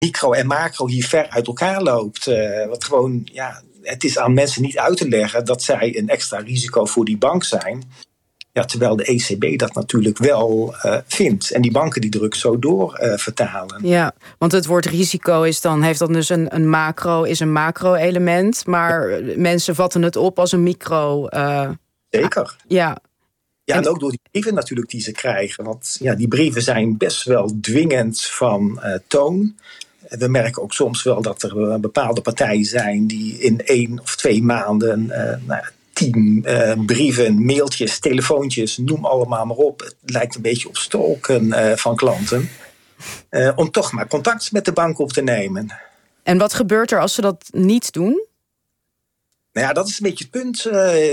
micro en macro hier ver uit elkaar loopt. Wat gewoon, het is aan mensen niet uit te leggen dat zij een extra risico voor die bank zijn. Ja, terwijl de ECB dat natuurlijk wel vindt. En die banken die druk zo door vertalen. Ja, want het woord risico heeft dan dus een macro-element. Maar mensen vatten het op als een micro. Zeker. Ja, en ook door die brieven natuurlijk die ze krijgen. Want die brieven zijn best wel dwingend van toon. We merken ook soms wel dat er bepaalde partijen zijn die in 1 of 2 maanden 10 brieven, mailtjes, telefoontjes, noem allemaal maar op. Het lijkt een beetje op stalken van klanten. Om toch maar contact met de bank op te nemen. En wat gebeurt er als ze dat niet doen? Nou ja, dat is een beetje het punt.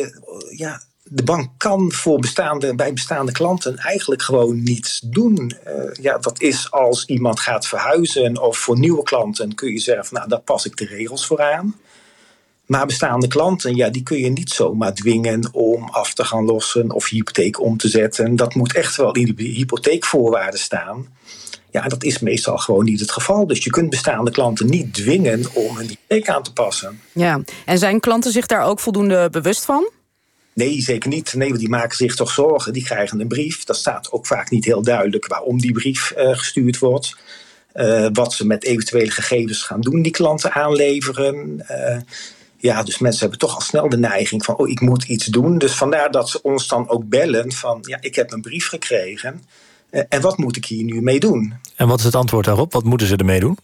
De bank kan bij bestaande klanten eigenlijk gewoon niets doen. Dat is als iemand gaat verhuizen of voor nieuwe klanten kun je zeggen van daar pas ik de regels voor aan. Maar bestaande klanten, die kun je niet zomaar dwingen om af te gaan lossen of je hypotheek om te zetten. Dat moet echt wel in de hypotheekvoorwaarden staan. Ja, dat is meestal gewoon niet het geval. Dus je kunt bestaande klanten niet dwingen om hun hypotheek aan te passen. Ja, en zijn klanten zich daar ook voldoende bewust van? Nee, zeker niet. Nee, want die maken zich toch zorgen. Die krijgen een brief. Dat staat ook vaak niet heel duidelijk waarom die brief gestuurd wordt. Wat ze met eventuele gegevens gaan doen, die klanten aanleveren. Dus mensen hebben toch al snel de neiging van ik moet iets doen. Dus vandaar dat ze ons dan ook bellen van ik heb een brief gekregen. En wat moet ik hier nu mee doen? En wat is het antwoord daarop? Wat moeten ze ermee doen?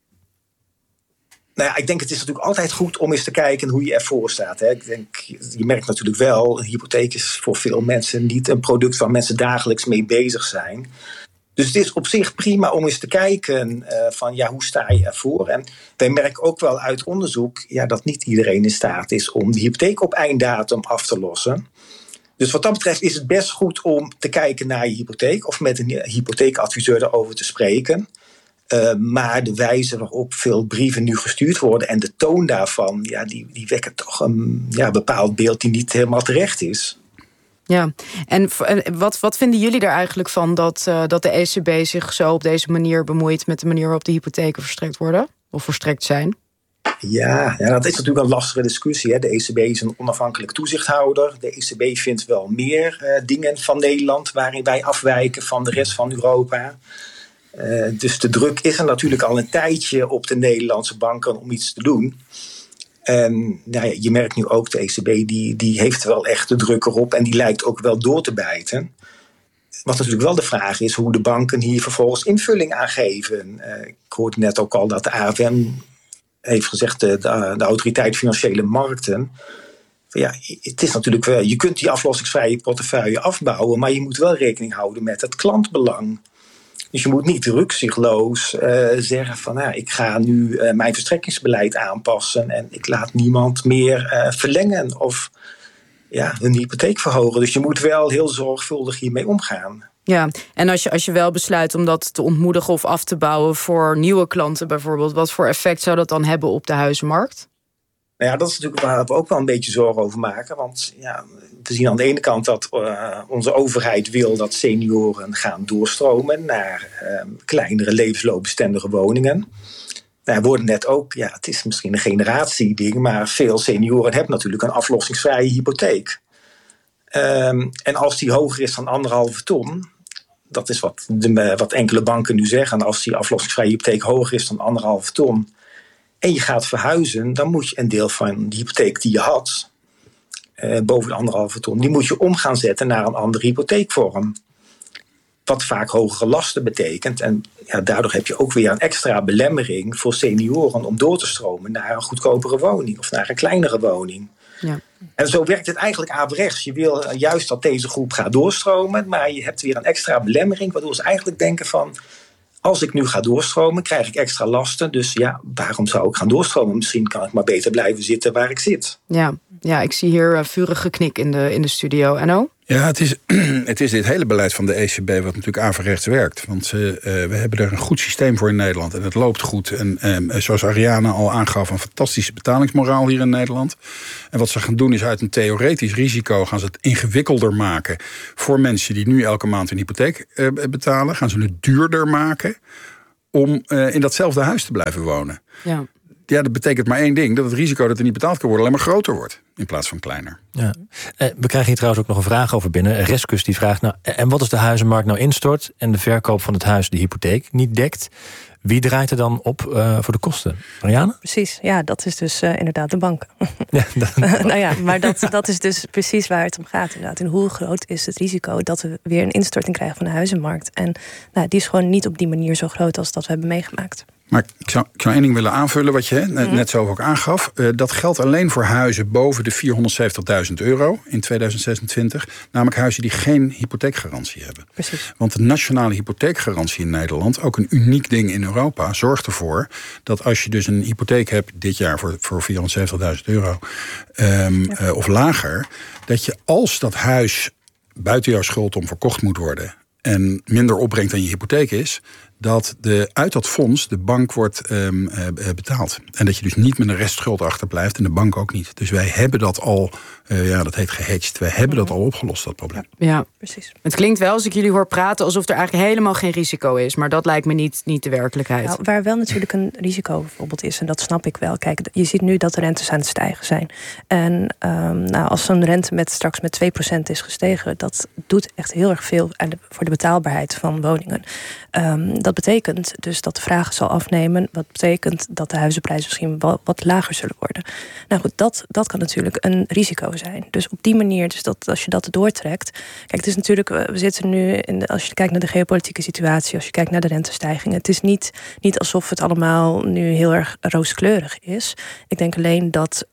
Nou ja, ik denk het is natuurlijk altijd goed om eens te kijken hoe je ervoor staat. Hè. Je merkt natuurlijk wel, een hypotheek is voor veel mensen niet een product waar mensen dagelijks mee bezig zijn. Dus het is op zich prima om eens te kijken van hoe sta je ervoor. En wij merken ook wel uit onderzoek dat niet iedereen in staat is om de hypotheek op einddatum af te lossen. Dus wat dat betreft is het best goed om te kijken naar je hypotheek of met een hypotheekadviseur erover te spreken. Maar de wijze waarop veel brieven nu gestuurd worden en de toon daarvan, die wekken toch een bepaald beeld die niet helemaal terecht is. Ja, en wat vinden jullie er eigenlijk van dat de ECB zich zo op deze manier bemoeit met de manier waarop de hypotheken verstrekt worden of verstrekt zijn? Ja, dat is natuurlijk een lastige discussie. Hè. De ECB is een onafhankelijk toezichthouder. De ECB vindt wel meer dingen van Nederland waarin wij afwijken van de rest van Europa. Dus de druk is er natuurlijk al een tijdje op de Nederlandse banken om iets te doen. En je merkt nu ook, de ECB die heeft wel echt de druk erop en die lijkt ook wel door te bijten. Wat natuurlijk wel de vraag is hoe de banken hier vervolgens invulling aan geven. Ik hoorde net ook al dat de AFM heeft gezegd, de Autoriteit Financiële Markten. Het is natuurlijk wel, je kunt die aflossingsvrije portefeuille afbouwen, maar je moet wel rekening houden met het klantbelang. Dus je moet niet rukzichtloos zeggen van ik ga nu mijn verstrekkingsbeleid aanpassen en ik laat niemand meer verlengen of hun hypotheek verhogen. Dus je moet wel heel zorgvuldig hiermee omgaan. Ja, en als je wel besluit om dat te ontmoedigen of af te bouwen voor nieuwe klanten bijvoorbeeld, wat voor effect zou dat dan hebben op de huizenmarkt? Nou ja, dat is natuurlijk waar we ook wel een beetje zorgen over maken. Want we zien aan de ene kant dat onze overheid wil dat senioren gaan doorstromen naar kleinere levensloopbestendige woningen. We hoorden net ook, het is misschien een generatieding, maar veel senioren hebben natuurlijk een aflossingsvrije hypotheek. En als die hoger is dan 1,5 ton, dat is wat enkele banken nu zeggen, als die aflossingsvrije hypotheek hoger is dan 1,5 ton, en je gaat verhuizen, dan moet je een deel van de hypotheek die je had, boven de 1,5 ton, die moet je om gaan zetten naar een andere hypotheekvorm. Wat vaak hogere lasten betekent. En daardoor heb je ook weer een extra belemmering voor senioren om door te stromen naar een goedkopere woning of naar een kleinere woning. Ja. En zo werkt het eigenlijk averechts. Je wil juist dat deze groep gaat doorstromen, maar je hebt weer een extra belemmering, waardoor ze eigenlijk denken van, als ik nu ga doorstromen, krijg ik extra lasten. Dus waarom zou ik gaan doorstromen? Misschien kan ik maar beter blijven zitten waar ik zit. Ja, ik zie hier vurige knik in de studio. Enno? Ja, het is dit hele beleid van de ECB wat natuurlijk averechts werkt. Want we hebben er een goed systeem voor in Nederland. En het loopt goed. En zoals Ariane al aangaf, een fantastische betalingsmoraal hier in Nederland. En wat ze gaan doen is uit een theoretisch risico gaan ze het ingewikkelder maken voor mensen die nu elke maand een hypotheek betalen. Gaan ze het duurder maken om in datzelfde huis te blijven wonen. Ja. Ja, dat betekent maar één ding. Dat het risico dat er niet betaald kan worden alleen maar groter wordt. In plaats van kleiner. Ja. We krijgen hier trouwens ook nog een vraag over binnen. Rescus die vraagt, en wat als de huizenmarkt nou instort en de verkoop van het huis de hypotheek niet dekt? Wie draait er dan op voor de kosten? Marianne? Precies, ja, dat is dus inderdaad de bank. Ja, nou ja, maar dat is dus precies waar het om gaat inderdaad. En hoe groot is het risico dat we weer een instorting krijgen van de huizenmarkt? En die is gewoon niet op die manier zo groot als dat we hebben meegemaakt. Maar ik zou één ding willen aanvullen wat je net zo ook aangaf. Dat geldt alleen voor huizen boven de €470.000 in 2026. Namelijk huizen die geen hypotheekgarantie hebben. Precies. Want de nationale hypotheekgarantie in Nederland, ook een uniek ding in Europa, zorgt ervoor dat als je dus een hypotheek hebt dit jaar voor €470.000 of lager, dat je als dat huis buiten jouw schuld om verkocht moet worden en minder opbrengt dan je hypotheek is, dat uit dat fonds de bank wordt betaald. En dat je dus niet met een restschuld achterblijft en de bank ook niet. Dus wij hebben dat al, dat heet gehedged, wij hebben dat al opgelost, dat probleem. Ja, precies. Het klinkt wel, als ik jullie hoor praten, alsof er eigenlijk helemaal geen risico is. Maar dat lijkt me niet de werkelijkheid. Nou, waar wel natuurlijk een risico bijvoorbeeld is, en dat snap ik wel. Kijk, je ziet nu dat de rentes aan het stijgen zijn. En als zo'n rente straks met 2% is gestegen, dat doet echt heel erg veel voor de betaalbaarheid van woningen. Dat betekent dus dat de vraag zal afnemen. Wat betekent dat de huizenprijzen misschien wat lager zullen worden. Nou goed, dat kan natuurlijk een risico zijn. Dus op die manier, dus dat als je dat doortrekt. Kijk, het is natuurlijk, we zitten nu als je kijkt naar de geopolitieke situatie, als je kijkt naar de rentestijgingen. Het is niet alsof het allemaal nu heel erg rooskleurig is. Ik denk alleen dat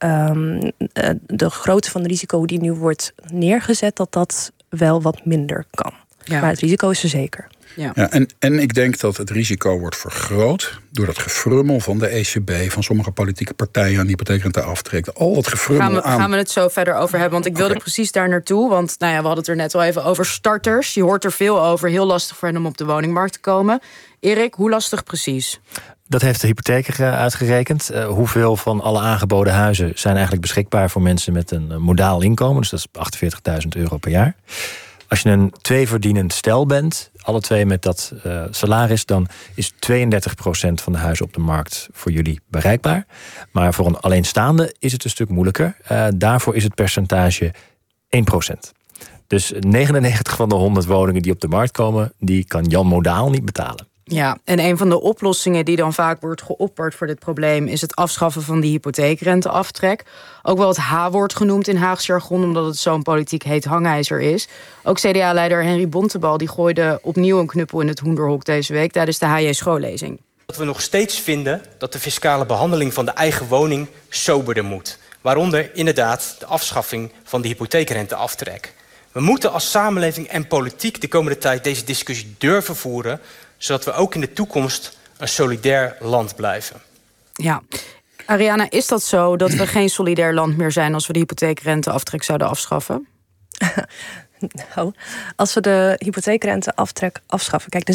de grootte van het risico die nu wordt neergezet, dat wel wat minder kan. Ja. Maar het risico is er zeker. Ja, en ik denk dat het risico wordt vergroot door dat gefrummel van de ECB, van sommige politieke partijen aan de hypotheekrente aftrekt. Al dat gefrummel gaan we het zo verder over hebben, want ik wilde precies daar naartoe. Want we hadden het er net al even over starters. Je hoort er veel over, heel lastig voor hen om op de woningmarkt te komen. Erik, hoe lastig precies? Dat heeft de hypotheker uitgerekend. Hoeveel van alle aangeboden huizen zijn eigenlijk beschikbaar voor mensen met een modaal inkomen? Dus dat is €48.000 per jaar. Als je een tweeverdienend stel bent, alle twee met dat salaris, dan is 32% van de huizen op de markt voor jullie bereikbaar. Maar voor een alleenstaande is het een stuk moeilijker. Daarvoor is het percentage 1%. Dus 99 van de 100 woningen die op de markt komen, die kan Jan modaal niet betalen. Ja, en een van de oplossingen die dan vaak wordt geopperd voor dit probleem is het afschaffen van die hypotheekrenteaftrek. Ook wel het H-woord genoemd in Haags jargon, omdat het zo'n politiek heet hangijzer is. Ook CDA-leider Henry Bontebal die gooide opnieuw een knuppel in het hoenderhok deze week tijdens de HJ schoollezing. Dat we nog steeds vinden dat de fiscale behandeling van de eigen woning soberder moet. Waaronder inderdaad de afschaffing van de hypotheekrenteaftrek. We moeten als samenleving en politiek de komende tijd deze discussie durven voeren, zodat we ook in de toekomst een solidair land blijven. Ja, Ariana, is dat zo dat we geen solidair land meer zijn als we de hypotheekrenteaftrek zouden afschaffen? Nou, als we de hypotheekrenteaftrek afschaffen. Kijk,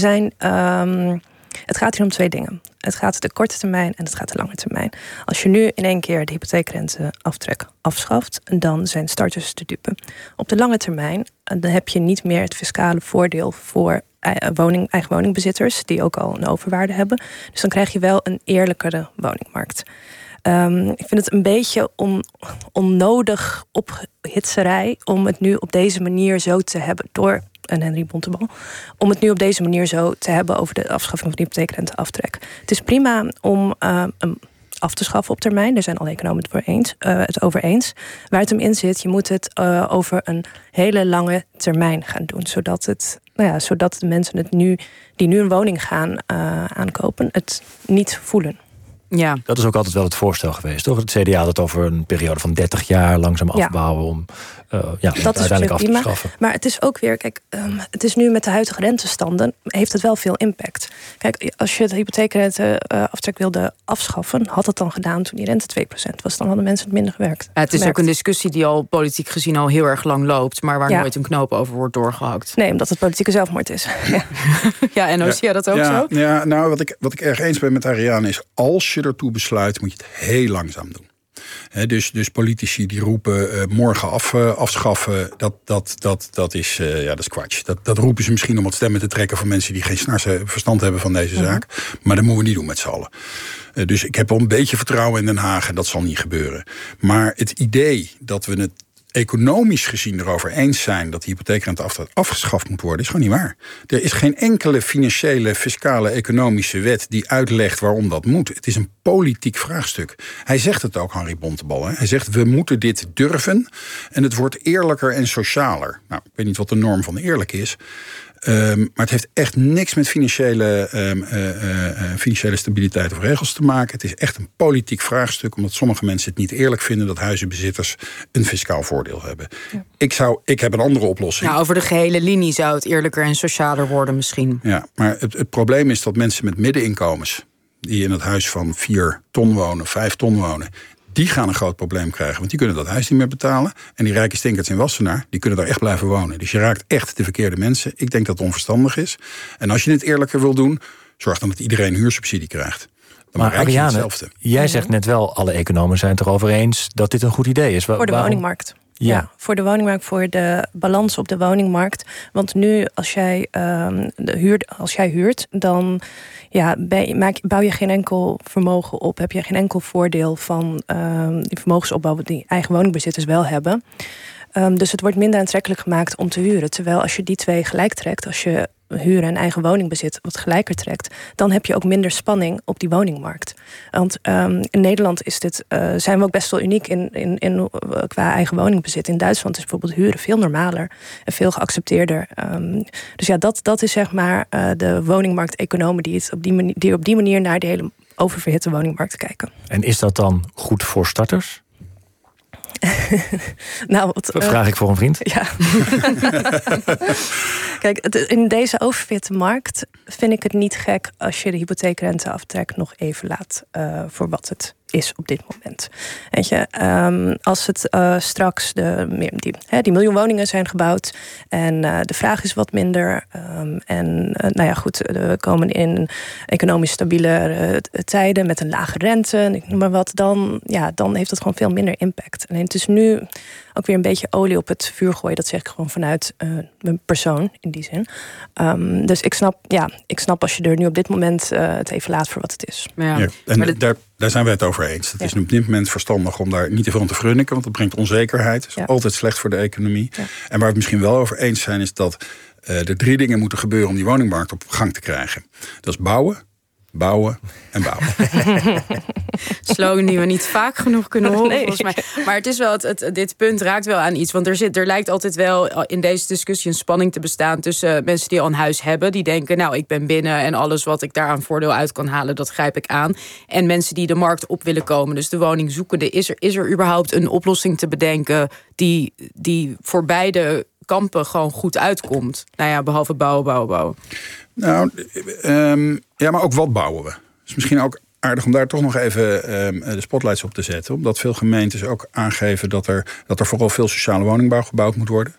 het gaat hier om twee dingen. Het gaat de korte termijn en het gaat de lange termijn. Als je nu in één keer de hypotheekrenteaftrek afschaft, dan zijn starters te dupe. Op de lange termijn dan heb je niet meer het fiscale voordeel voor eigen woningbezitters, die ook al een overwaarde hebben. Dus dan krijg je wel een eerlijkere woningmarkt. Ik vind het een beetje onnodig ophitserij om het nu op deze manier zo te hebben door Henry Bontebal, om het nu op deze manier zo te hebben over de afschaffing van de hypotheekrenteaftrek. Het is prima om af te schaffen op termijn. Daar zijn alle economen het over eens. Waar het hem in zit, je moet het over een hele lange termijn gaan doen. Zodat de mensen die nu een woning gaan aankopen, het niet voelen. Ja. Dat is ook altijd wel het voorstel geweest, toch? Het CDA had het over een periode van 30 jaar langzaam afbouwen om het uiteindelijk af te schaffen. Maar het is ook weer, kijk, het is nu met de huidige rentestanden, heeft het wel veel impact. Kijk, als je de hypotheekrenteaftrek wilde afschaffen, had het dan gedaan toen die rente 2% was. Dan hadden mensen het minder gewerkt. Ja, het is ook een discussie die al politiek gezien al heel erg lang loopt, maar waar nooit een knoop over wordt doorgehakt. Nee, omdat het politieke zelfmoord is. Ja, en zie jij dat ook zo? Ja, nou, wat ik erg eens ben met Ariane is, als je ertoe besluit, moet je het heel langzaam doen. Dus politici die roepen morgen afschaffen, dat is kwatsch. Dat roepen ze misschien om wat stemmen te trekken van mensen die geen snars verstand hebben van deze zaak. Maar dat moeten we niet doen met z'n allen. Dus ik heb wel een beetje vertrouwen in Den Haag en dat zal niet gebeuren. Maar het idee dat we het economisch gezien erover eens zijn dat de hypotheekrente afgeschaft moet worden, is gewoon niet waar. Er is geen enkele financiële, fiscale, economische wet die uitlegt waarom dat moet. Het is een politiek vraagstuk. Hij zegt het ook, Henri Bontebal. Hij zegt, we moeten dit durven en het wordt eerlijker en socialer. Nou, ik weet niet wat de norm van eerlijk is. Maar het heeft echt niks met financiële stabiliteit of regels te maken. Het is echt een politiek vraagstuk, omdat sommige mensen het niet eerlijk vinden dat huizenbezitters een fiscaal voordeel hebben. Ja. Ik heb een andere oplossing. Nou, over de gehele linie zou het eerlijker en socialer worden misschien. Ja, maar het probleem is dat mensen met middeninkomens, die in het huis van 4 ton wonen, 5 ton wonen, die gaan een groot probleem krijgen, want die kunnen dat huis niet meer betalen. En die rijke stinkers in Wassenaar, die kunnen daar echt blijven wonen. Dus je raakt echt de verkeerde mensen. Ik denk dat het onverstandig is. En als je het eerlijker wil doen, zorg dan dat iedereen huursubsidie krijgt. Dan maar Ariane, jij zegt net wel, alle economen zijn het erover eens dat dit een goed idee is. Voor de woningmarkt. Ja, voor de woningmarkt, voor de balans op de woningmarkt. Want nu, als jij huurt, dan bouw je geen enkel vermogen op. Heb je geen enkel voordeel van die vermogensopbouw die eigen woningbezitters wel hebben. Dus het wordt minder aantrekkelijk gemaakt om te huren. Terwijl als je die twee gelijk trekt, als je huren en eigen woningbezit wat gelijker trekt, dan heb je ook minder spanning op die woningmarkt. Want in Nederland zijn we ook best wel uniek in qua eigen woningbezit. In Duitsland is bijvoorbeeld huren veel normaler en veel geaccepteerder. Dus ja, dat is zeg maar de woningmarkteconomen die op die manier naar de hele oververhitte woningmarkt kijken. En is dat dan goed voor starters? Vraag ik voor een vriend. Ja. Kijk, in deze oververhitte markt vind ik het niet gek als je de hypotheekrenteaftrek nog even laat voor wat het is op dit moment. Weet je, als het straks die miljoen woningen zijn gebouwd en de vraag is wat minder we komen in economisch stabiele tijden met een lage rente, ik noem maar wat, dan heeft het gewoon veel minder impact. Alleen het is nu ook weer een beetje olie op het vuur gooien. Dat zeg ik gewoon vanuit mijn persoon in die zin. Dus ik snap als je er nu op dit moment het even laat voor wat het is. Ja. En daar zijn wij het over eens. Het is op dit moment verstandig om daar niet te veel aan te frunniken, want dat brengt onzekerheid. Dat is altijd slecht voor de economie. Ja. En waar we het misschien wel over eens zijn, is dat er 3 dingen moeten gebeuren om die woningmarkt op gang te krijgen. Dat is bouwen, bouwen en bouwen. Slogan die we niet vaak genoeg kunnen horen, volgens mij. Maar het is wel dit punt raakt wel aan iets. Want er lijkt altijd wel in deze discussie een spanning te bestaan tussen mensen die al een huis hebben, die denken, nou, ik ben binnen en alles wat ik daar aan voordeel uit kan halen, dat grijp ik aan. En mensen die de markt op willen komen, dus de woningzoekende. Is er überhaupt een oplossing te bedenken die voor beide kampen gewoon goed uitkomt? Nou ja, behalve bouwen. Nou, maar ook wat bouwen we? Dus misschien ook aardig om daar toch nog even de spotlights op te zetten. Omdat veel gemeentes ook aangeven dat er vooral veel sociale woningbouw gebouwd moet worden.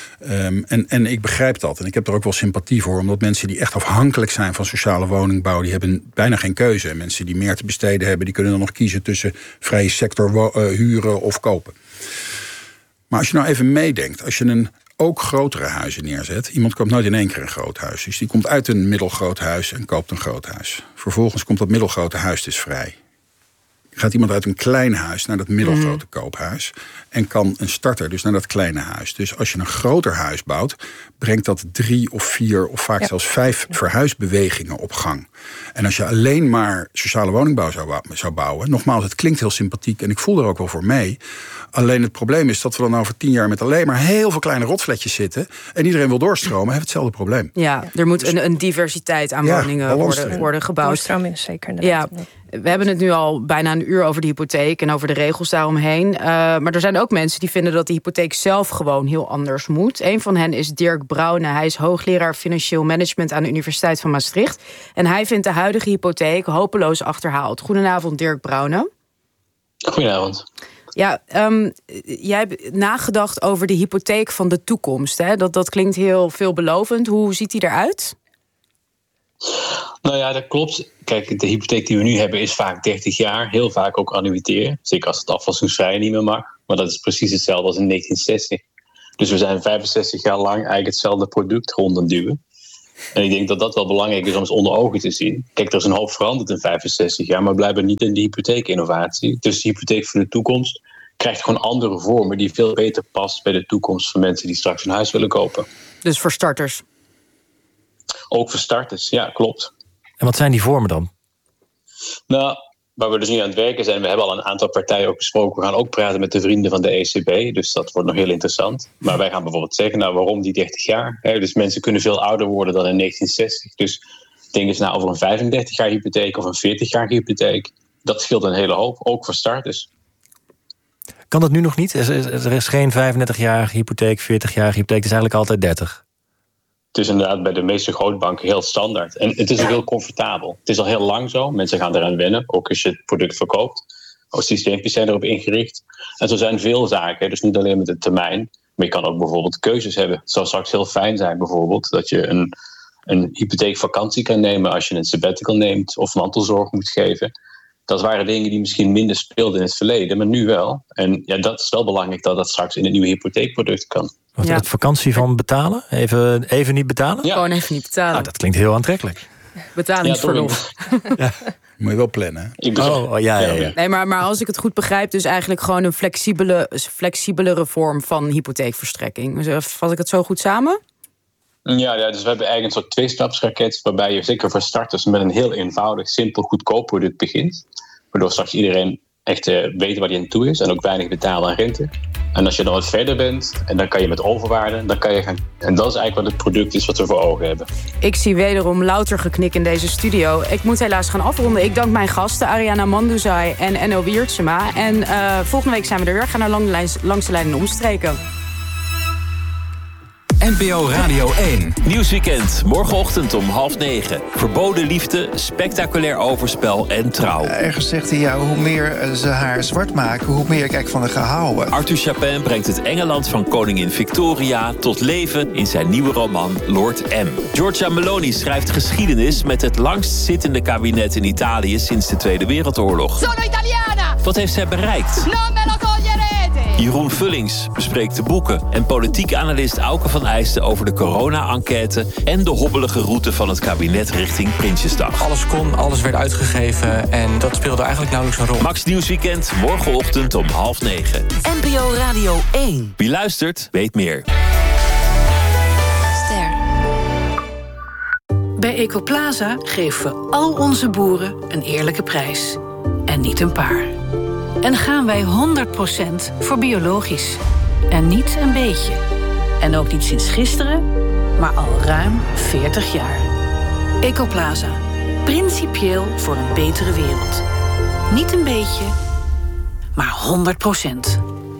En ik begrijp dat. En ik heb er ook wel sympathie voor. Omdat mensen die echt afhankelijk zijn van sociale woningbouw, die hebben bijna geen keuze. En mensen die meer te besteden hebben, die kunnen dan nog kiezen tussen vrije sector huren of kopen. Maar als je nou even meedenkt, als je ook grotere huizen neerzet. Iemand koopt nooit in één keer een groot huis. Dus die komt uit een middelgroot huis en koopt een groot huis. Vervolgens komt dat middelgrote huis dus vrij. Gaat iemand uit een klein huis naar dat middelgrote koophuis en kan een starter dus naar dat kleine huis. Dus als je een groter huis bouwt, brengt dat 3 of 4 of vaak zelfs 5 verhuisbewegingen op gang. En als je alleen maar sociale woningbouw zou bouwen, nogmaals, het klinkt heel sympathiek en ik voel er ook wel voor mee. Alleen het probleem is dat we dan over 10 jaar met alleen maar heel veel kleine rotvletjes zitten en iedereen wil doorstromen, heeft hetzelfde probleem. Ja, er moet een diversiteit aan woningen worden gebouwd. Doorstroming is zeker. Ja. We hebben het nu al bijna een uur over de hypotheek en over de regels daaromheen. Maar er zijn ook mensen die vinden dat de hypotheek zelf gewoon heel anders moet. Een van hen is Dirk Brouwne. Hij is hoogleraar financieel management aan de Universiteit van Maastricht. En hij vindt de huidige hypotheek hopeloos achterhaald. Goedenavond, Dirk Brouwne. Goedenavond. Ja, jij hebt nagedacht over de hypotheek van de toekomst. Hè? Dat klinkt heel veelbelovend. Hoe ziet die eruit? Nou ja, dat klopt. Kijk, de hypotheek die we nu hebben is vaak 30 jaar. Heel vaak ook annuïteren. Zeker als het aflossingsvrij niet meer mag. Maar dat is precies hetzelfde als in 1960. Dus we zijn 65 jaar lang eigenlijk hetzelfde product rond aan duwen. En ik denk dat dat wel belangrijk is om eens onder ogen te zien. Kijk, er is een hoop veranderd in 65 jaar, maar blijkbaar niet in de hypotheekinnovatie. Dus de hypotheek voor de toekomst krijgt gewoon andere vormen die veel beter past bij de toekomst van mensen die straks een huis willen kopen. Dus voor starters? Ook voor starters, ja, klopt. En wat zijn die vormen dan? Nou, waar we dus nu aan het werken zijn, we hebben al een aantal partijen ook besproken. We gaan ook praten met de vrienden van de ECB, dus dat wordt nog heel interessant. Maar wij gaan bijvoorbeeld zeggen, nou, waarom die 30 jaar? Dus mensen kunnen veel ouder worden dan in 1960. Dus denk eens over een 35 jaar hypotheek of een 40 jaar hypotheek. Dat scheelt een hele hoop, ook voor starters. Kan dat nu nog niet? Er is geen 35-jarige hypotheek, 40-jarige hypotheek. Het is eigenlijk altijd 30. Het is inderdaad bij de meeste grootbanken heel standaard. En het is ook heel comfortabel. Het is al heel lang zo. Mensen gaan eraan wennen, ook als je het product verkoopt. Ook systeempjes zijn erop ingericht. En zo zijn veel zaken, dus niet alleen met de termijn. Maar je kan ook bijvoorbeeld keuzes hebben. Het zou straks heel fijn zijn bijvoorbeeld dat je een hypotheekvakantie kan nemen als je een sabbatical neemt of mantelzorg moet geven. Dat waren dingen die misschien minder speelden in het verleden, maar nu wel. En ja, dat is wel belangrijk dat dat straks in het nieuwe hypotheekproduct kan. Ja. Het vakantie van betalen? Even niet betalen? Ja. Gewoon even niet betalen. Nou, dat klinkt heel aantrekkelijk. Betalingsverlof. Ja. Moet je wel plannen. Ja. Nee, maar als ik het goed begrijp, dus eigenlijk gewoon een flexibelere vorm van hypotheekverstrekking. Vat ik het zo goed samen? Ja, dus we hebben eigenlijk een soort tweestapsraket waarbij je zeker voor starters met een heel eenvoudig, simpel, goedkoop product begint. Waardoor straks iedereen echt weet waar hij aan toe is en ook weinig betalen aan rente. En als je dan wat verder bent en dan kan je met overwaarde, dan kan je gaan. En dat is eigenlijk wat het product is wat we voor ogen hebben. Ik zie wederom louter geknik in deze studio. Ik moet helaas gaan afronden. Ik dank mijn gasten Ariana Manduzai en Enno Wiertsema. En volgende week zijn we er weer. Gaan naar langs de lijn en omstreken. NPO Radio 1. Nieuwsweekend, morgenochtend om 8:30. Verboden liefde, spectaculair overspel en trouw. Ergens zegt hij, ja, hoe meer ze haar zwart maken, hoe meer ik eigenlijk van haar ga houden. Arthur Chapin brengt het Engeland van koningin Victoria tot leven in zijn nieuwe roman Lord M. Giorgia Meloni schrijft geschiedenis met het langstzittende kabinet in Italië sinds de Tweede Wereldoorlog. Sono italiana! Wat heeft zij bereikt? Non me lo toglierete! Jeroen Vullings bespreekt de boeken en politieke analist Auke van Eijsten over de corona-enquête en de hobbelige route van het kabinet richting Prinsjesdag. Alles kon, alles werd uitgegeven en dat speelde eigenlijk nauwelijks een rol. Max Nieuwsweekend, morgenochtend om 8:30. NPO Radio 1. Wie luistert, weet meer. Ster. Bij Ecoplaza geven we al onze boeren een eerlijke prijs. En niet een paar. En gaan wij 100% voor biologisch. En niet een beetje. En ook niet sinds gisteren, maar al ruim 40 jaar. Ecoplaza. Principieel voor een betere wereld. Niet een beetje, maar 100%.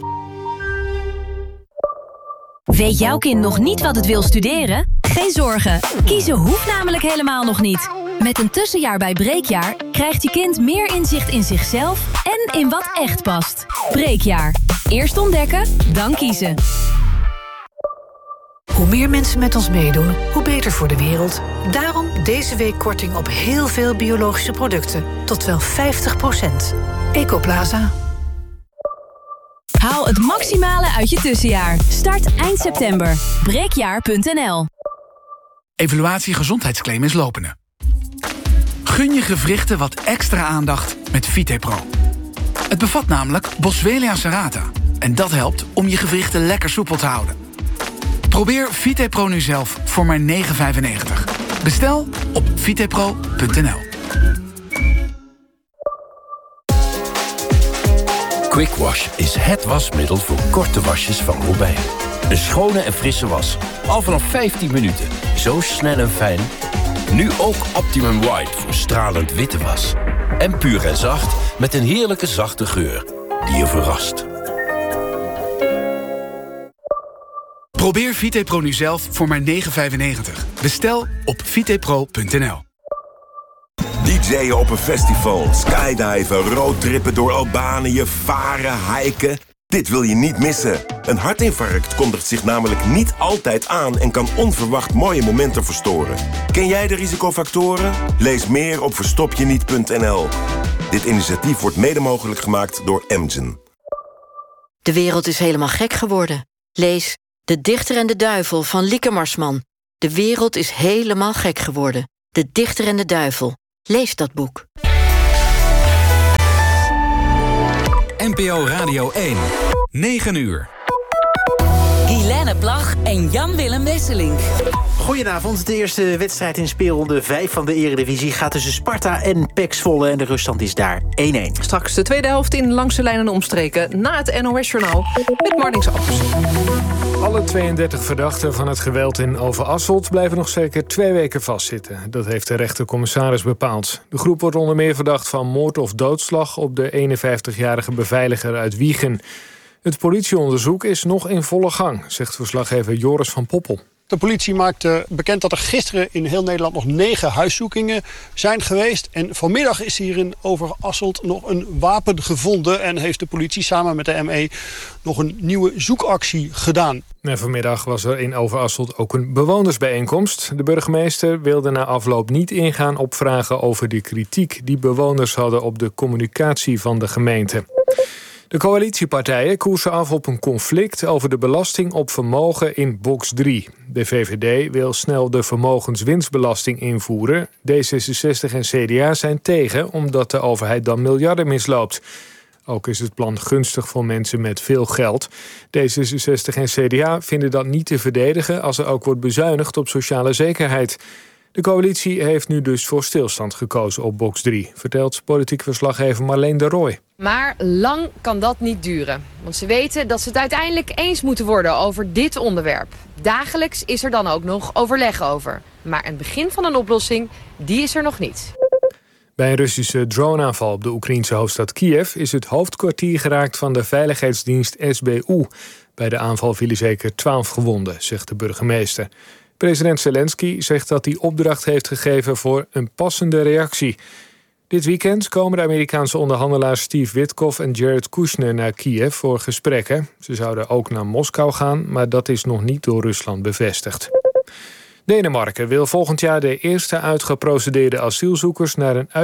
Weet jouw kind nog niet wat het wil studeren? Geen zorgen, kiezen hoeft namelijk helemaal nog niet. Met een tussenjaar bij Breekjaar krijgt je kind meer inzicht in zichzelf en in wat echt past. Breekjaar. Eerst ontdekken, dan kiezen. Hoe meer mensen met ons meedoen, hoe beter voor de wereld. Daarom deze week korting op heel veel biologische producten. Tot wel 50%. Ecoplaza. Haal het maximale uit je tussenjaar. Start eind september. Breekjaar.nl. Evaluatie gezondheidsclaim is lopende. Gun je gewrichten wat extra aandacht met VitePro. Het bevat namelijk Boswellia serrata. En dat helpt om je gewrichten lekker soepel te houden. Probeer VitePro nu zelf voor maar €9,95. Bestel op vitepro.nl. Quick Wash is het wasmiddel voor korte wasjes van Robijn. Een schone en frisse was. Al vanaf 15 minuten. Zo snel en fijn. Nu ook Optimum White voor stralend witte was. En puur en zacht met een heerlijke zachte geur die je verrast. Probeer VitePro nu zelf voor maar €9,95. Bestel op vitepro.nl. DJ'en op een festival, skydiven, roadtrippen door Albanië, varen, hiken. Dit wil je niet missen. Een hartinfarct kondigt zich namelijk niet altijd aan en kan onverwacht mooie momenten verstoren. Ken jij de risicofactoren? Lees meer op verstopjeniet.nl. Dit initiatief wordt mede mogelijk gemaakt door Amgen. De wereld is helemaal gek geworden. Lees De Dichter en de Duivel van Lieke Marsman. De wereld is helemaal gek geworden. De Dichter en de Duivel. Lees dat boek. NPO Radio 1. 9 uur. Guilaine Plag en Jan-Willem Wesselink. Goedenavond. De eerste wedstrijd in speelronde 5 van de Eredivisie gaat tussen Sparta en PEC Zwolle. En de ruststand is daar 1-1. Straks de tweede helft in Langs de Lijn en Omstreken. Na het NOS-journaal met Marnix Appels. Alle 32 verdachten van het geweld in Overasselt blijven nog zeker 2 weken vastzitten. Dat heeft de rechtercommissaris bepaald. De groep wordt onder meer verdacht van moord of doodslag op de 51-jarige beveiliger uit Wijchen. Het politieonderzoek is nog in volle gang, zegt verslaggever Joris van Poppel. De politie maakte bekend dat er gisteren in heel Nederland nog 9 huiszoekingen zijn geweest. En vanmiddag is hier in Overasselt nog een wapen gevonden. En heeft de politie samen met de ME nog een nieuwe zoekactie gedaan. En vanmiddag was er in Overasselt ook een bewonersbijeenkomst. De burgemeester wilde na afloop niet ingaan op vragen over de kritiek die bewoners hadden op de communicatie van de gemeente. De coalitiepartijen koersen af op een conflict over de belasting op vermogen in box 3. De VVD wil snel de vermogenswinstbelasting invoeren. D66 en CDA zijn tegen, omdat de overheid dan miljarden misloopt. Ook is het plan gunstig voor mensen met veel geld. D66 en CDA vinden dat niet te verdedigen als er ook wordt bezuinigd op sociale zekerheid. De coalitie heeft nu dus voor stilstand gekozen op box 3, vertelt politiek verslaggever Marleen de Rooij. Maar lang kan dat niet duren. Want ze weten dat ze het uiteindelijk eens moeten worden over dit onderwerp. Dagelijks is er dan ook nog overleg over. Maar een begin van een oplossing, die is er nog niet. Bij een Russische droneaanval op de Oekraïense hoofdstad Kiev is het hoofdkwartier geraakt van de veiligheidsdienst SBU. Bij de aanval vielen zeker 12 gewonden, zegt de burgemeester. President Zelensky zegt dat hij opdracht heeft gegeven voor een passende reactie. Dit weekend komen de Amerikaanse onderhandelaars Steve Witkoff en Jared Kushner naar Kiev voor gesprekken. Ze zouden ook naar Moskou gaan, maar dat is nog niet door Rusland bevestigd. Denemarken wil volgend jaar de eerste uitgeprocedeerde asielzoekers naar een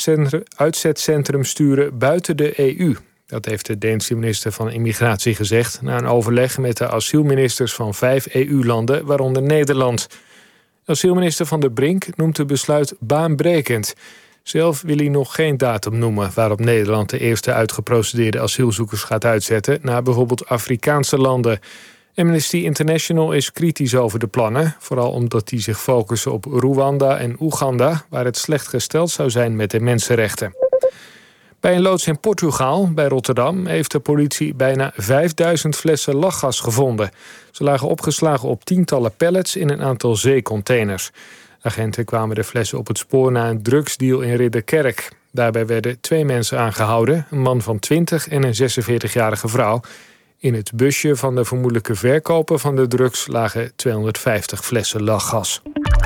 uitzetcentrum sturen buiten de EU. Dat heeft de Deense minister van Immigratie gezegd na een overleg met de asielministers van 5 EU-landen, waaronder Nederland. Asielminister Van der Brink noemt het besluit baanbrekend. Zelf wil hij nog geen datum noemen waarop Nederland de eerste uitgeprocedeerde asielzoekers gaat uitzetten naar bijvoorbeeld Afrikaanse landen. Amnesty International is kritisch over de plannen, vooral omdat die zich focussen op Rwanda en Oeganda, waar het slecht gesteld zou zijn met de mensenrechten. Bij een loods in Portugal, bij Rotterdam, heeft de politie bijna 5000 flessen lachgas gevonden. Ze lagen opgeslagen op tientallen pallets in een aantal zeecontainers. Agenten kwamen de flessen op het spoor na een drugsdeal in Ridderkerk. Daarbij werden 2 mensen aangehouden, een man van 20 en een 46-jarige vrouw. In het busje van de vermoedelijke verkoper van de drugs lagen 250 flessen lachgas.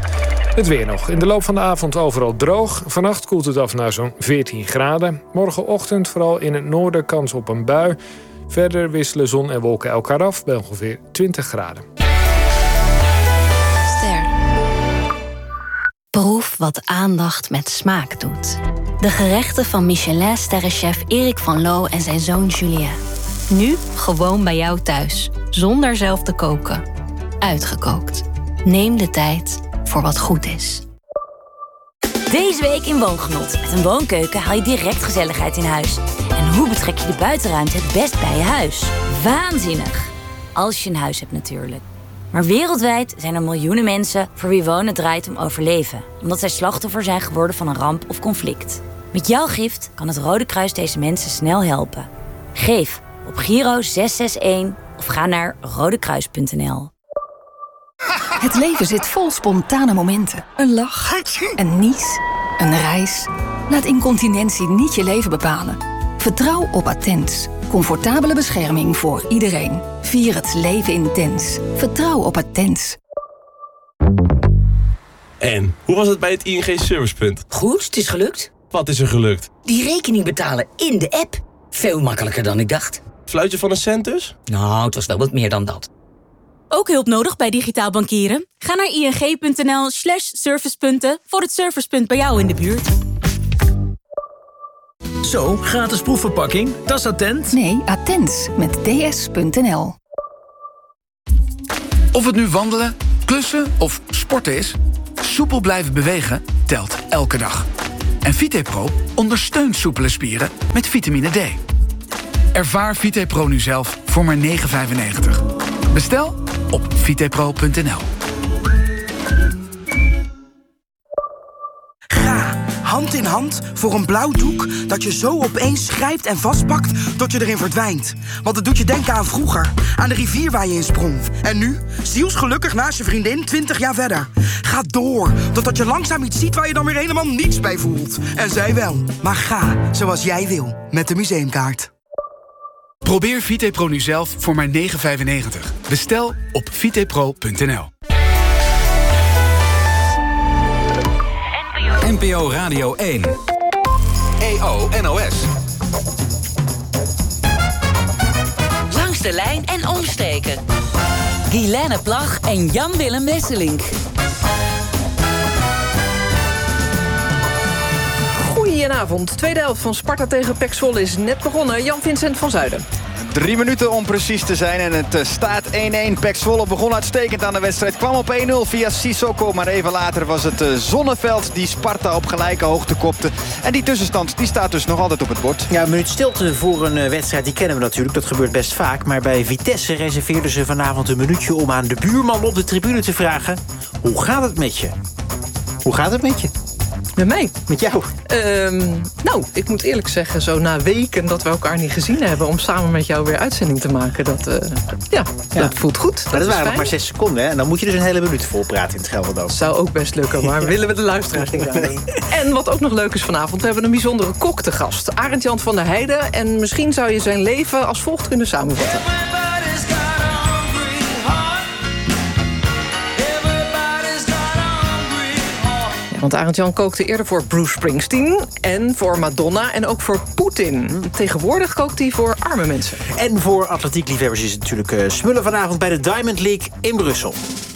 Het weer nog. In de loop van de avond overal droog. Vannacht koelt het af naar zo'n 14 graden. Morgenochtend vooral in het noorden kans op een bui. Verder wisselen zon en wolken elkaar af bij ongeveer 20 graden. Ster. Proef wat aandacht met smaak doet. De gerechten van Michelin-sterrenchef Erik van Loo en zijn zoon Julien. Nu gewoon bij jou thuis, zonder zelf te koken. Uitgekookt. Neem de tijd voor wat goed is. Deze week in Woongenot. Met een woonkeuken haal je direct gezelligheid in huis. En hoe betrek je de buitenruimte het best bij je huis? Waanzinnig! Als je een huis hebt natuurlijk. Maar wereldwijd zijn er miljoenen mensen voor wie wonen draait om overleven. Omdat zij slachtoffer zijn geworden van een ramp of conflict. Met jouw gift kan het Rode Kruis deze mensen snel helpen. Geef op Giro 661 of ga naar rodekruis.nl. Het leven zit vol spontane momenten. Een lach, een nies, een reis. Laat incontinentie niet je leven bepalen. Vertrouw op Attens. Comfortabele bescherming voor iedereen. Vier het leven intens. Vertrouw op Attens. En, hoe was het bij het ING Servicepunt? Goed, het is gelukt. Wat is er gelukt? Die rekening betalen in de app. Veel makkelijker dan ik dacht. Fluitje van een cent dus? Nou, het was wel wat meer dan dat. Ook hulp nodig bij digitaal bankieren? Ga naar ing.nl/servicepunten voor het servicepunt bij jou in de buurt. Zo, gratis proefverpakking. Dat is Attent. Nee, Attens met ds.nl. Of het nu wandelen, klussen of sporten is, soepel blijven bewegen telt elke dag. En VitePro ondersteunt soepele spieren met vitamine D. Ervaar VitePro nu zelf voor maar €9,95. Bestel op vitepro.nl. Ga hand in hand voor een blauw doek dat je zo opeens grijpt en vastpakt tot je erin verdwijnt. Want het doet je denken aan vroeger, aan de rivier waar je in sprong. En nu, zielsgelukkig naast je vriendin 20 jaar verder. Ga door, totdat je langzaam iets ziet waar je dan weer helemaal niets bij voelt. En zij wel. Maar ga zoals jij wil, met de museumkaart. Probeer VitePro nu zelf voor maar €9,95. Bestel op vitepro.nl. NPO Radio 1. EO NOS. Langs de lijn en omsteken. Guilaine Plag en Jan-Willem Wesselink. Goedenavond. Tweede helft van Sparta tegen PEC Zwolle is net begonnen. Jan-Vincent van Zuiden. 3 minuten om precies te zijn en het staat 1-1. PEC Zwolle begon uitstekend aan de wedstrijd. Kwam op 1-0 via Sissoko, maar even later was het Zonneveld die Sparta op gelijke hoogte kopte. En die tussenstand die staat dus nog altijd op het bord. Ja, een minuut stilte voor een wedstrijd, die kennen we natuurlijk. Dat gebeurt best vaak. Maar bij Vitesse reserveerden ze vanavond een minuutje om aan de buurman op de tribune te vragen: hoe gaat het met je? Hoe gaat het met je? Met mij? Met jou? Nou, ik moet eerlijk zeggen, zo na weken dat we elkaar niet gezien hebben, om samen met jou weer uitzending te maken, dat voelt goed. Maar dat waren nog maar 6 seconden, hè? En dan moet je dus een hele minuut volpraten in het Gelderdoom. Zou ook best lukken, maar willen we de luisteraars niet aan doen. En wat ook nog leuk is vanavond, we hebben een bijzondere kok te gast. Arend Jan van der Heijden. En misschien zou je zijn leven als volgt kunnen samenvatten. Want Arend-Jan kookte eerder voor Bruce Springsteen en voor Madonna en ook voor Poetin. Tegenwoordig kookt hij voor arme mensen. En voor atletiekliefhebbers is het natuurlijk smullen vanavond bij de Diamond League in Brussel.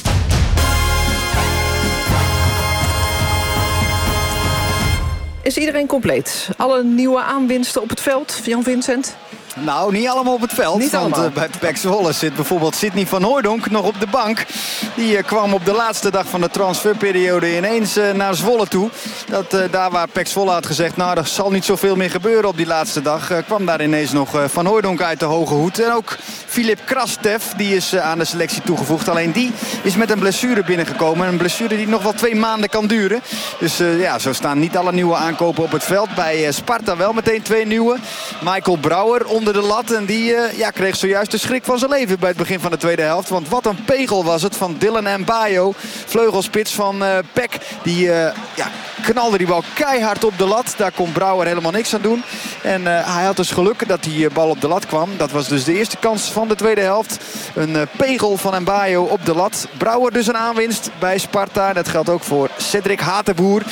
Is iedereen compleet? Alle nieuwe aanwinsten op het veld, Jan-Vincent? Nou, niet allemaal op het veld. Niet want bij PEC Zwolle zit bijvoorbeeld Sidney van Hooijdonk nog op de bank. Die kwam op de laatste dag van de transferperiode ineens naar Zwolle toe. Daar waar PEC Zwolle had gezegd, nou, er zal niet zoveel meer gebeuren op die laatste dag, kwam daar ineens nog Van Hooijdonk uit de hoge hoed. En ook Filip Krastev, die is aan de selectie toegevoegd. Alleen die is met een blessure binnengekomen. Een blessure die nog wel 2 maanden kan duren. Dus zo staan niet alle nieuwe aankopen op het veld. Bij Sparta wel meteen 2 nieuwe. Michael Brouwer onder de lat. En die kreeg zojuist de schrik van zijn leven bij het begin van de tweede helft. Want wat een pegel was het van Dylan Mbayo. Vleugelspits van PEC. Die knalde die bal keihard op de lat. Daar kon Brouwer helemaal niks aan doen. En hij had dus geluk dat die bal op de lat kwam. Dat was dus de eerste kans van de tweede helft. Een pegel van Mbayo op de lat. Brouwer dus een aanwinst bij Sparta. Dat geldt ook voor Cedric Hatenboer.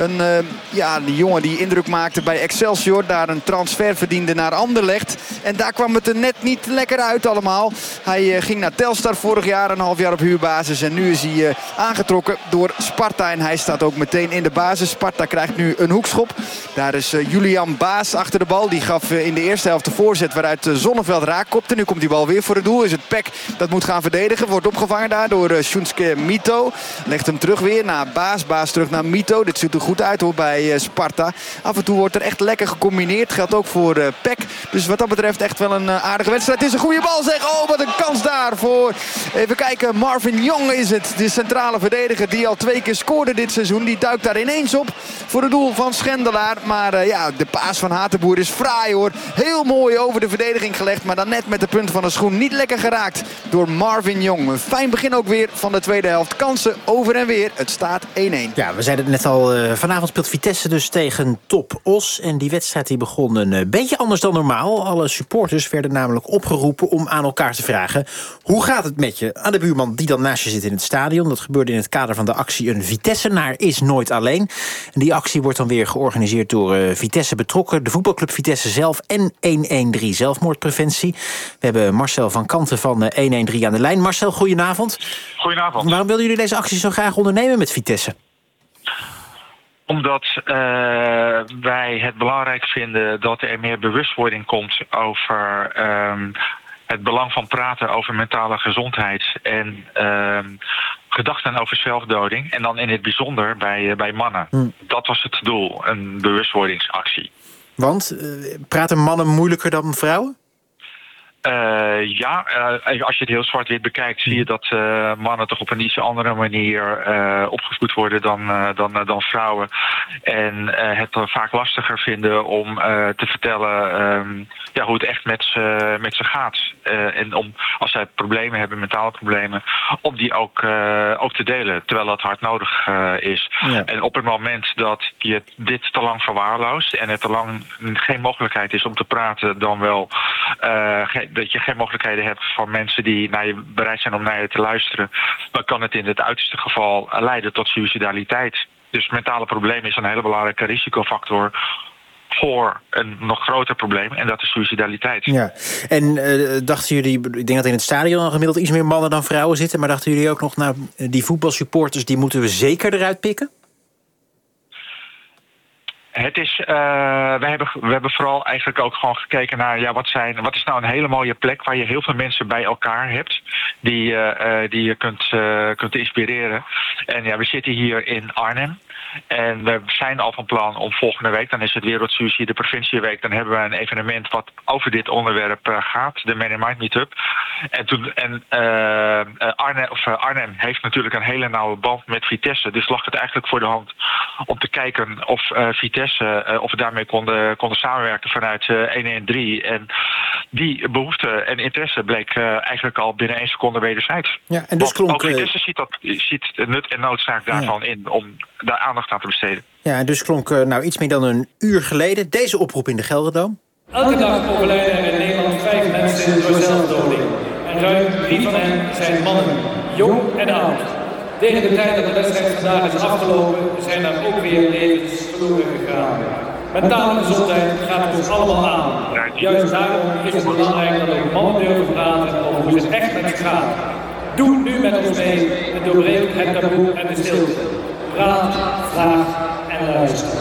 Die jongen die indruk maakte bij Excelsior. Daar een transfer verdiende naar Anderlecht. En daar kwam het er net niet lekker uit allemaal. Hij ging naar Telstar vorig jaar, een half jaar op huurbasis. En nu is hij aangetrokken door Sparta. En hij staat ook meteen in de basis. Sparta krijgt nu een hoekschop. Daar is Julian Baas achter de bal. Die gaf in de eerste helft de voorzet waaruit Zonneveld raakkopte. Nu komt die bal weer voor het doel. Is het PEC dat moet gaan verdedigen. Wordt opgevangen daar door Shunsuke Mito. Legt hem terug weer naar Baas. Baas terug naar Mito. Dit ziet er goed uit hoor bij Sparta. Af en toe wordt er echt lekker gecombineerd. Geldt ook voor PEC. Dus wat dat betreft echt wel een aardige wedstrijd. Het is een goede bal zeg. Oh, wat een kans daar voor. Even kijken. Marvin Jong is het. De centrale verdediger die al 2 keer scoorde dit seizoen. Die duikt daar ineens op voor het doel van Schendelaar. Maar de paas van Hatenboer is fraai hoor. Heel mooi over de verdediging gelegd. Maar dan net met de punt van de schoen niet lekker geraakt door Marvin Jong. Een fijn begin ook weer van de tweede helft. Kansen over en weer. Het staat 1-1. Ja, we zeiden het net al. Vanavond speelt Vitesse dus tegen Top Os. En die wedstrijd die begon een beetje anders dan normaal. signaal. Alle supporters werden namelijk opgeroepen om aan elkaar te vragen: hoe gaat het met je? Aan de buurman die dan naast je zit in het stadion. Dat gebeurde in het kader van de actie Een Vitessenaar is nooit alleen. En die actie wordt dan weer georganiseerd door Vitesse Betrokken, de voetbalclub Vitesse zelf en 113 Zelfmoordpreventie. We hebben Marcel van Kanten van 113 aan de lijn. Marcel, goedenavond. Goedenavond. Waarom wilden jullie deze actie zo graag ondernemen met Vitesse? Omdat wij het belangrijk vinden dat er meer bewustwording komt over het belang van praten over mentale gezondheid en gedachten over zelfdoding. En dan in het bijzonder bij mannen. Dat was het doel, een bewustwordingsactie. Want praten mannen moeilijker dan vrouwen? Als je het heel zwart-wit bekijkt, zie je dat mannen toch op een iets andere manier opgevoed worden dan vrouwen. En het vaak lastiger vinden om te vertellen hoe het echt met ze gaat. En om, als zij problemen hebben, mentale problemen, om die ook te delen, terwijl dat hard nodig is. Ja. En op het moment dat je dit te lang verwaarloost en er te lang geen mogelijkheid is om te praten, dan wel dat je geen mogelijkheden hebt van mensen die bereid zijn om naar je te luisteren, dan kan het in het uiterste geval leiden tot suïcidaliteit. Dus mentale problemen is een hele belangrijke risicofactor voor een nog groter probleem, en dat is suïcidaliteit. Ja. En dachten jullie, ik denk dat in het stadion al gemiddeld iets meer mannen dan vrouwen zitten, maar dachten jullie ook nog, die voetbalsupporters, die moeten we zeker eruit pikken? Het is, we hebben vooral eigenlijk ook gewoon gekeken naar wat is nou een hele mooie plek waar je heel veel mensen bij elkaar hebt die je kunt inspireren. En we zitten hier in Arnhem. En we zijn al van plan om volgende week, dan is het Wereldsuïcide Preventieweek, dan hebben we een evenement wat over dit onderwerp gaat, de Men in Mind Meetup. Arnhem heeft natuurlijk een hele nauwe band met Vitesse, dus lag het eigenlijk voor de hand om te kijken of Vitesse, of we daarmee konden samenwerken vanuit 113. En die behoefte en interesse bleek eigenlijk al binnen 1 seconde wederzijds. Ja, en dus ook Vitesse ziet de nut en noodzaak daarvan in om daar aandacht aan te besteden. Ja, en dus klonk iets meer dan een uur geleden deze oproep in de Gelderdoom. Elke dag overlijden er in Nederland 5 mensen door zelfdoding. En ruim 3 van hen zijn mannen, jong en oud. Tegen de tijd dat de wedstrijd vandaag is afgelopen, zijn er ook weer levens verloren gegaan. Mentale gezondheid gaat ons allemaal aan. Juist daarom is het belangrijk dat ook mannen durven praten over hoe het echt met ze gaat. Doe nu met ons mee en doorbreek het taboe en de stilte. Praat, vraag en luister.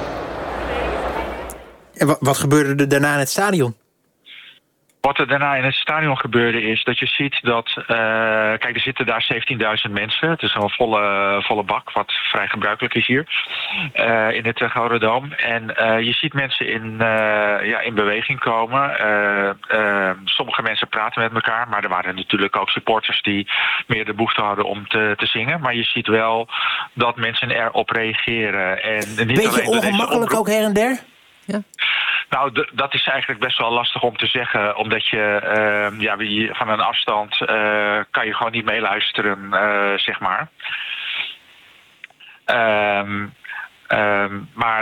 En wat gebeurde er daarna in het stadion? Wat er daarna in het stadion gebeurde is dat je ziet dat er zitten daar 17.000 mensen. Het is een volle bak, wat vrij gebruikelijk is hier in het Gelderdoom. En je ziet mensen in beweging komen. Sommige mensen praten met elkaar, maar er waren natuurlijk ook supporters die meer de behoefte hadden om te zingen. Maar je ziet wel dat mensen erop reageren. En niet beetje alleen ongemakkelijk ook her en der? Ja. Nou, dat is eigenlijk best wel lastig om te zeggen, omdat je van een afstand kan je gewoon niet meeluisteren, zeg maar. Maar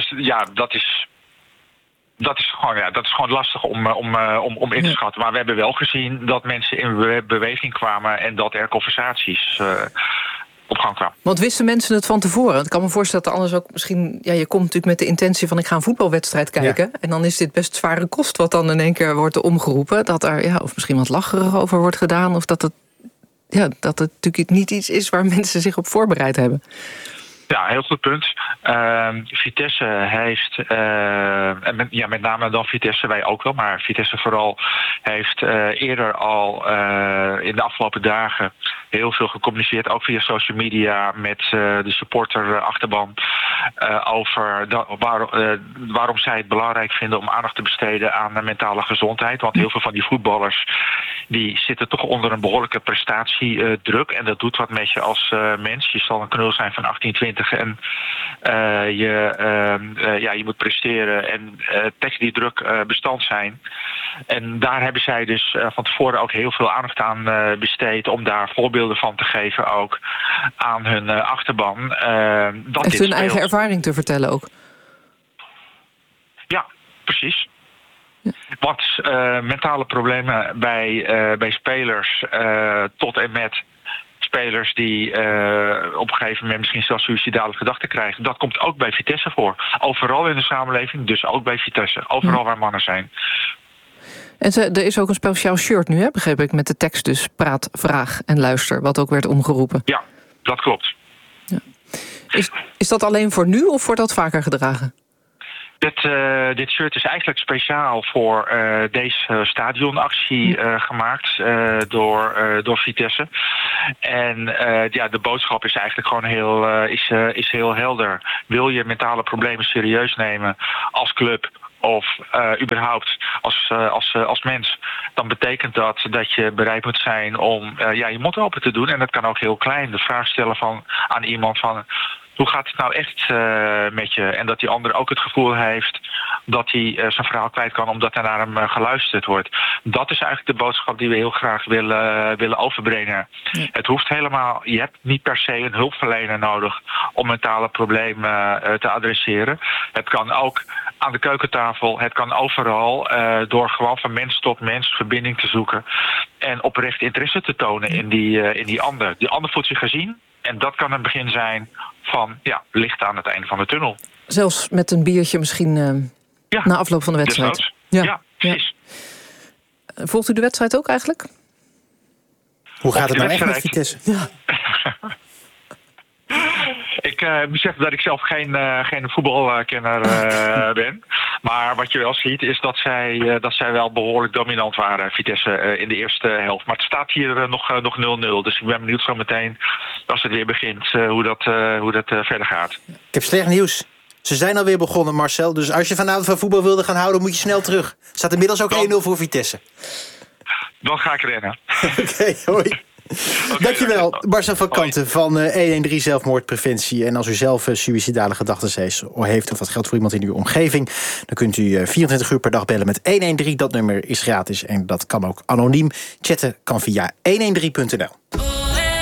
dat is gewoon lastig om in te schatten. Maar we hebben wel gezien dat mensen in beweging kwamen en dat er conversaties op gang kwamen. Want wisten mensen het van tevoren? Ik kan me voorstellen dat anders ook misschien, je komt natuurlijk met de intentie van ik ga een voetbalwedstrijd kijken. Ja. En dan is dit best zware kost wat dan in één keer wordt omgeroepen. Dat er of misschien wat lacherig over wordt gedaan. Of dat het natuurlijk niet iets is waar mensen zich op voorbereid hebben. Ja, heel goed punt. Vitesse heeft, met name dan Vitesse, wij ook wel, maar Vitesse vooral heeft eerder al in de afgelopen dagen heel veel gecommuniceerd, ook via social media, met de supporterachterban over waarom zij het belangrijk vinden om aandacht te besteden aan mentale gezondheid. Want heel veel van die voetballers die zitten toch onder een behoorlijke prestatiedruk. En dat doet wat met je als mens. Je zal een knul zijn van 18, 20 en je moet presteren en tegen die druk bestand zijn. En daar hebben zij dus van tevoren ook heel veel aandacht aan besteed om daar voorbeelden van te geven ook aan hun achterban. Echt hun eigen ervaring te vertellen ook. Ja, precies. Want mentale problemen bij spelers tot en met spelers die op een gegeven moment misschien zelfs suïcidale gedachten krijgen, dat komt ook bij Vitesse voor. Overal in de samenleving, dus ook bij Vitesse. Overal waar mannen zijn. En er is ook een speciaal shirt nu, hè, begreep ik, met de tekst dus praat, vraag en luister, wat ook werd omgeroepen. Ja, dat klopt. Ja. Is dat alleen voor nu of wordt dat vaker gedragen? Dit shirt is eigenlijk speciaal voor deze stadionactie gemaakt door Vitesse. En de boodschap is eigenlijk gewoon heel helder. Wil je mentale problemen serieus nemen als club of überhaupt als mens, dan betekent dat je bereid moet zijn om je mond open te doen. En dat kan ook heel klein. De vraag stellen aan iemand van, hoe gaat het nou echt met je? En dat die ander ook het gevoel heeft dat hij zijn verhaal kwijt kan omdat er naar hem geluisterd wordt. Dat is eigenlijk de boodschap die we heel graag willen overbrengen. Ja. Het hoeft helemaal, je hebt niet per se een hulpverlener nodig om mentale problemen te adresseren. Het kan ook aan de keukentafel, het kan overal door gewoon van mens tot mens verbinding te zoeken en oprecht interesse te tonen in die ander. Die ander voelt zich gezien. En dat kan een begin zijn van licht aan het einde van de tunnel. Zelfs met een biertje misschien na afloop van de wedstrijd. Ja, precies. Volgt u de wedstrijd ook eigenlijk? Hoe gaat het nou echt met Vitesse? Ja. Ik moet zeggen dat ik zelf geen voetbalkenner ben. Maar wat je wel ziet is dat zij wel behoorlijk dominant waren, Vitesse, in de eerste helft. Maar het staat hier nog 0-0. Dus ik ben benieuwd zo meteen, als het weer begint, hoe dat verder gaat. Ik heb slecht nieuws. Ze zijn alweer begonnen, Marcel. Dus als je vanavond van voetbal wilde gaan houden, moet je snel terug. Er staat inmiddels ook 1-0 voor Vitesse. Dan ga ik rennen. Oké, hoi. Dankjewel, Marcel van Kanten van 113 Zelfmoordpreventie. En als u zelf suïcidale gedachten heeft of dat geldt voor iemand in uw omgeving, dan kunt u 24 uur per dag bellen met 113. Dat nummer is gratis en dat kan ook anoniem. Chatten kan via 113.nl.